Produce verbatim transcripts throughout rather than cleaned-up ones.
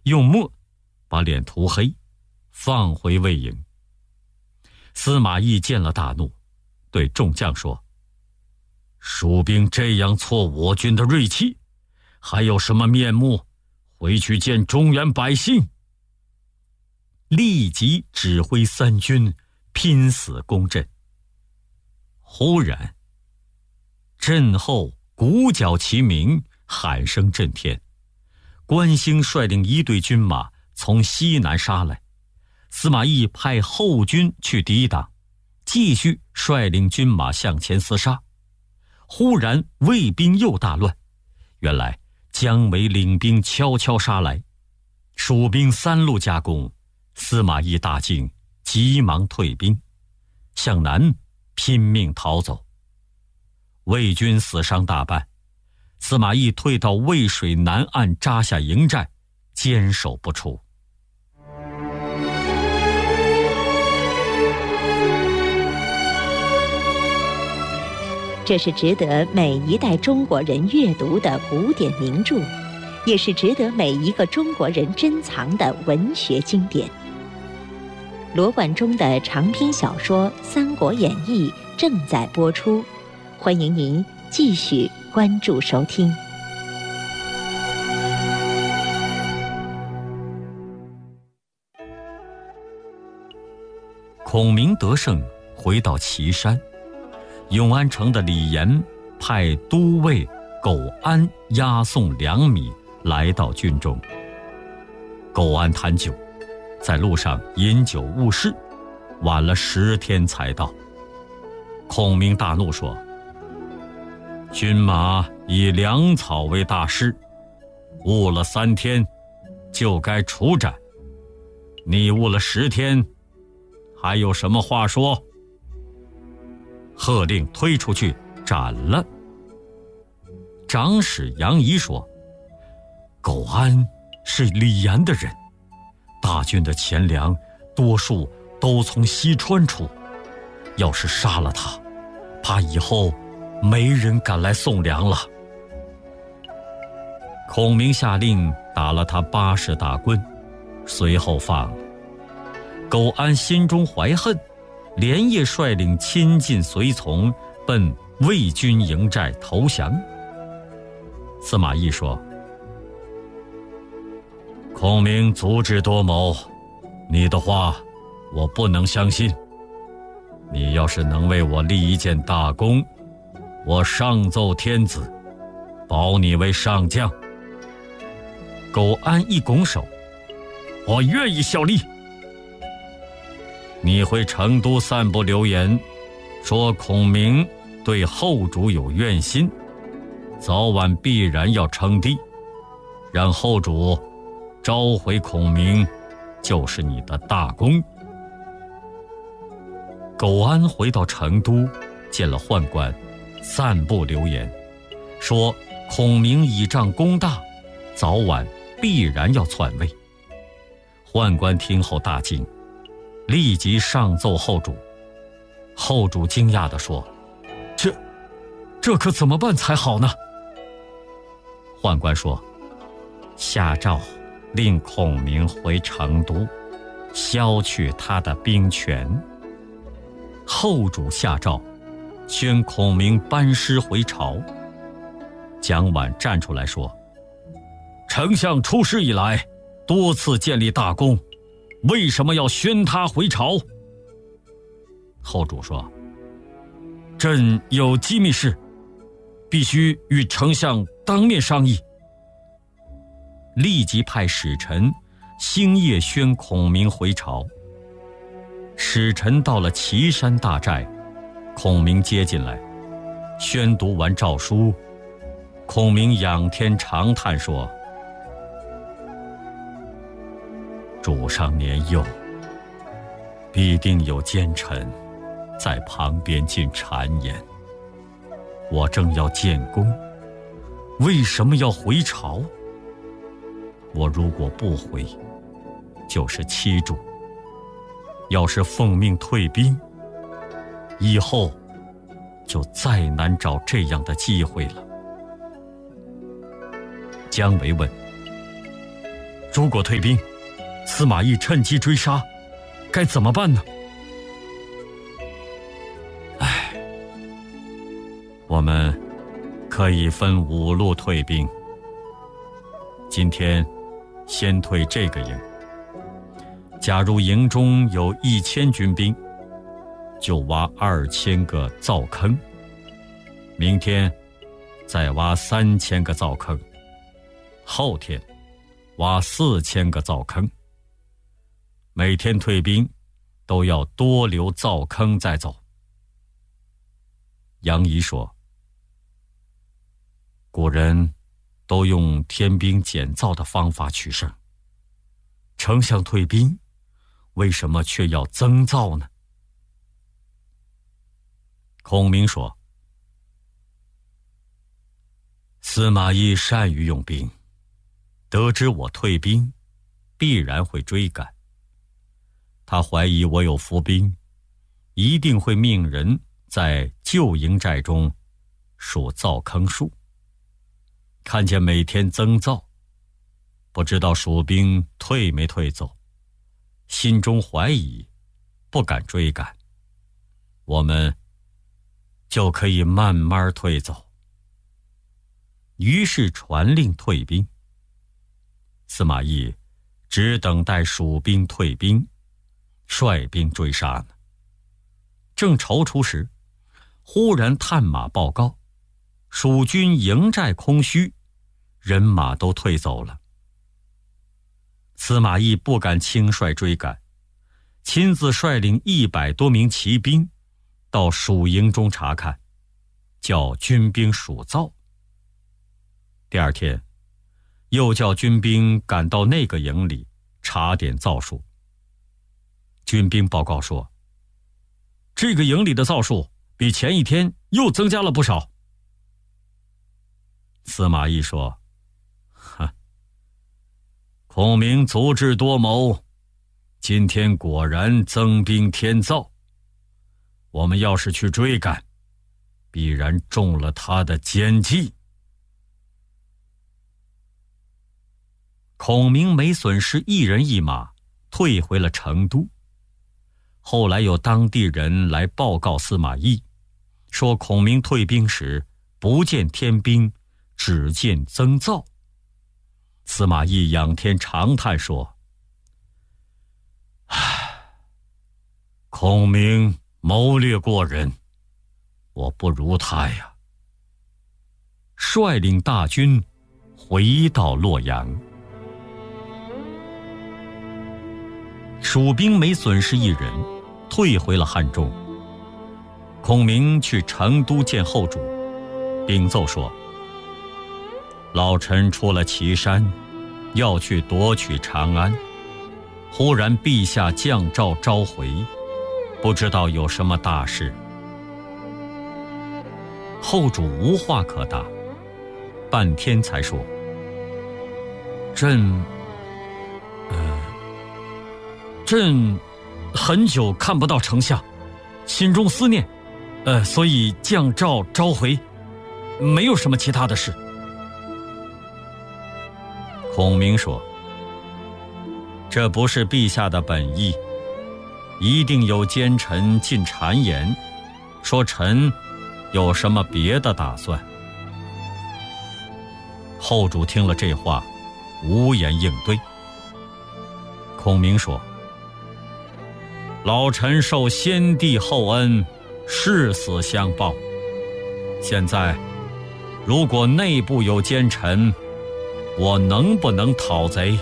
用墨把脸涂黑，放回魏营。司马懿见了大怒，对众将说：蜀兵这样挫我军的锐气，还有什么面目回去见中原百姓？立即指挥三军拼死攻阵。忽然阵后鼓角齐鸣，喊声震天。关兴率领一队军马从西南杀来，司马懿派后军去抵挡，继续率领军马向前厮杀。忽然魏兵又大乱，原来姜维领兵悄悄杀来，蜀兵三路夹攻，司马懿大惊，急忙退兵，向南拼命逃走。魏军死伤大半，司马懿退到渭水南岸扎下营寨，坚守不出。 这是值得每一代中国人阅读的古典名著，也是值得每一个中国人珍藏的文学经典。罗贯中的长篇小说《三国演义》正在播出，欢迎您继续关注收听。 孔明得胜，回到岐山，永安城的李严派都尉苟安押送粮米来到军中。苟安贪酒，在路上饮酒误事，晚了十天才到。孔明大怒说：军马以粮草为大事，误了三天就该处斩，你误了十天，还有什么话说？喝令推出去斩了。长史杨仪说：苟安是李严的人，大军的钱粮多数都从西川出，要是杀了他，怕以后没人敢来送粮了。孔明下令打了他八十大棍，随后放了。苟安心中怀恨，连夜率领亲近随从奔魏军营寨投降。司马懿说：孔明足智多谋，你的话我不能相信。你要是能为我立一件大功，我上奏天子，保你为上将。苟安一拱手：我愿意效力。你回成都散布流言，说孔明对后主有怨心，早晚必然要称帝，让后主召回孔明，就是你的大功。苟安回到成都，见了宦官，散布流言，说孔明倚仗功大，早晚必然要篡位。宦官听后大惊，立即上奏后主。后主惊讶地说：这这可怎么办才好呢？宦官说：下诏令孔明回成都，削去他的兵权。后主下诏宣孔明班师回朝。蒋琬站出来说：丞相出师以来，多次建立大功，为什么要宣他回朝？后主说：朕有机密事，必须与丞相当面商议。立即派使臣星夜宣孔明回朝。使臣到了岐山大寨，孔明接进来，宣读完诏书，孔明仰天长叹说：主上年幼，必定有奸臣在旁边进谗言。我正要建功，为什么要回朝？我如果不回，就是欺主；要是奉命退兵，以后就再难找这样的机会了。姜维问： 如果退兵，司马懿趁机追杀，该怎么办呢？唉，我们可以分五路退兵。今天先退这个营，假如营中有一千军兵，就挖二千个灶坑，明天再挖三千个灶坑，后天挖四千个灶坑。每天退兵都要多留灶坑再走。杨仪说，古人都用添兵减灶的方法取胜，丞相退兵，为什么却要增灶呢？孔明说，司马懿善于用兵，得知我退兵，必然会追赶。他怀疑我有伏兵，一定会命人在旧营寨中数灶坑数，看见每天增灶，不知道蜀兵退没退走，心中怀疑，不敢追赶，我们就可以慢慢退走。于是传令退兵。司马懿只等待蜀兵退兵，率兵追杀呢。正踌躇时，忽然探马报告，蜀军营寨空虚，人马都退走了。司马懿不敢轻率追赶，亲自率领一百多名骑兵到蜀营中查看，叫军兵数灶。第二天，又叫军兵赶到那个营里查点灶数。军兵报告说，这个营里的灶数比前一天又增加了不少。司马懿说，哼，孔明足智多谋，今天果然增兵添灶，我们要是去追赶，必然中了他的奸计。孔明没损失一人一马，退回了成都。后来有当地人来报告司马懿，说孔明退兵时不见添兵，只见增灶。司马懿仰天长叹说，唉，孔明谋略过人，我不如他呀。率领大军回到洛阳。蜀兵没损失一人，退回了汉中。孔明去成都见后主，禀奏说，老臣出了岐山，要去夺取长安，忽然陛下降诏召回，不知道有什么大事。后主无话可答，半天才说，朕呃朕很久看不到丞相，心中思念，呃，所以降诏召回，没有什么其他的事。孔明说，这不是陛下的本意，一定有奸臣进谗言，说臣有什么别的打算。后主听了这话，无言应对。孔明说，老臣受先帝厚恩，誓死相报。现在如果内部有奸臣，我能不能讨贼？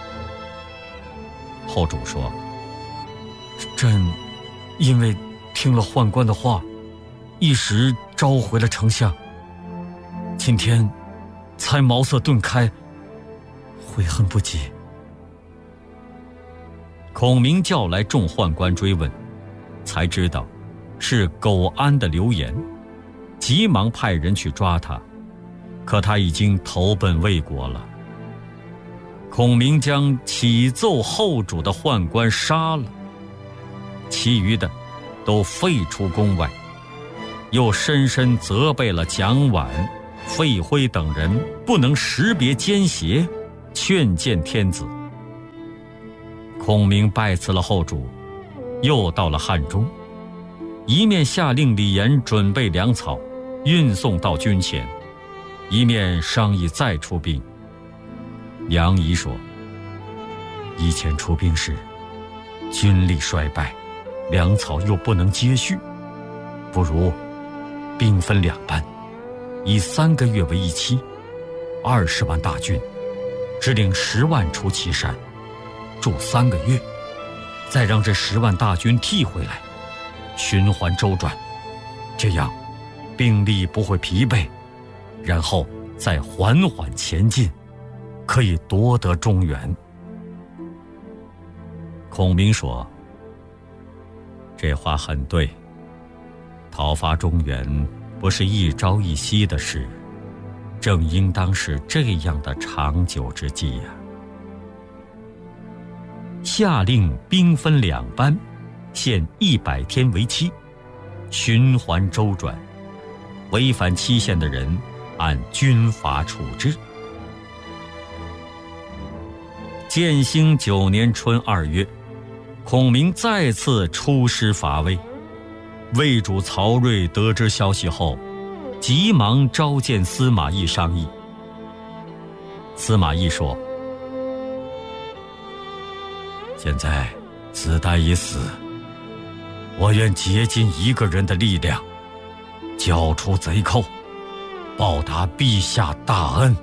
后主说，朕因为听了宦官的话，一时召回了丞相，今天才茅塞顿开，悔恨不及。孔明叫来众宦官追问，才知道是苟安的流言，急忙派人去抓他，可他已经投奔魏国了。孔明将启奏后主的宦官杀了，其余的都废出宫外，又深深责备了蒋琬、费辉等人不能识别奸邪，劝谏天子孔明拜辞了后主，又到了汉中，一面下令李严准备粮草，运送到军前，一面商议再出兵。杨仪说，以前出兵时军力衰败，粮草又不能接续，不如兵分两班，以三个月为一期，二十万大军，只领十万出祁山，住三个月，再让这十万大军替回来，循环周转，这样兵力不会疲惫，然后再缓缓前进，可以夺得中原。孔明说，这话很对，讨伐中原不是一朝一夕的事，正应当是这样的长久之计呀。下令兵分两班，限一百天为期，循环周转，违反期限的人按军法处置。建兴九年春二月，孔明再次出师伐魏。魏主曹睿得知消息后，急忙召见司马懿商议。司马懿说，现在子丹已死，我愿竭尽一个人的力量，剿除贼寇，报答陛下大恩。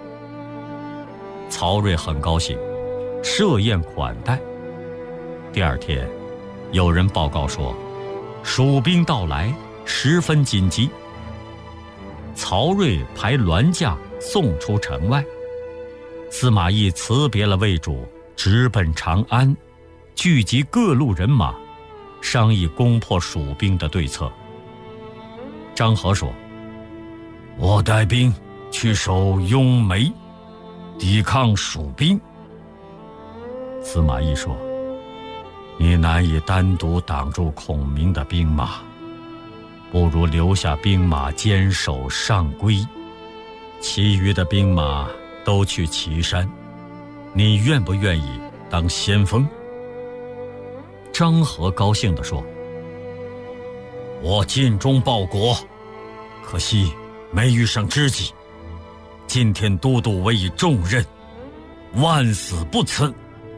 曹睿很高兴，设宴款待。第二天，有人报告说，蜀兵到来，十分紧急。曹睿派銮驾送出城外，司马懿辞别了魏主，直奔长安，聚集各路人马，商议攻破蜀兵的对策。张合说，我带兵去守雍眉，抵抗蜀兵。司马懿说，你难以单独挡住孔明的兵马，不如留下兵马坚守上邽，其余的兵马都去祁山，你愿不愿意当先锋？张合高兴地说，我尽忠报国，可惜没遇上知己，今天都督委以重任，万死不辞。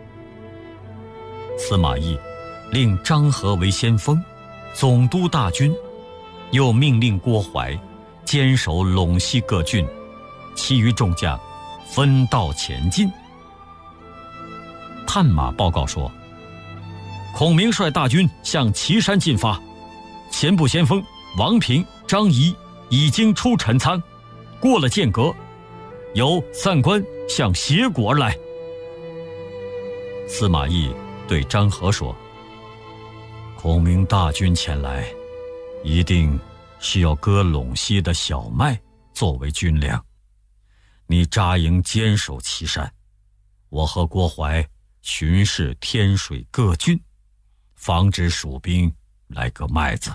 司马懿令张合为先锋，总督大军，又命令郭淮坚守陇西各郡，其余众将分道前进。探马报告说，孔明率大军向祁山进发，前部先锋王平、张仪已经出陈仓，过了剑阁，由散关向斜谷而来。司马懿对张合说，孔明大军前来，一定需要割陇西的小麦作为军粮，你扎营坚守祁山，我和郭淮巡视天水各郡，防止蜀兵来割麦子。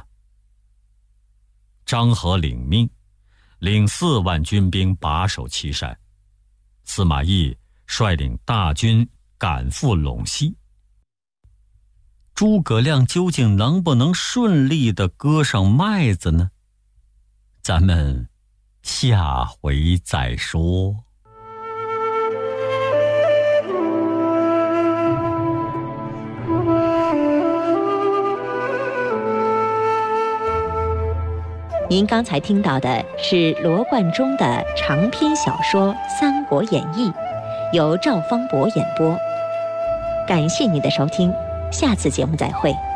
张合领命，领四万军兵把守祁山，司马懿率领大军赶赴陇西。诸葛亮究竟能不能顺利地割上麦子呢？咱们下回再说。 您刚才听到的是罗贯中的长篇小说《三国演义》，由赵方博演播。感谢您的收听，下次节目再会。